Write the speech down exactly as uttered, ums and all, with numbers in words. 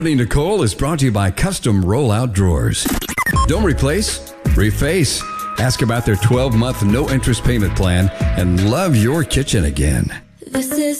Nicole is brought to you by Custom Rollout Drawers. Don't replace, reface. Ask about their twelve month no interest payment plan and love your kitchen again. This is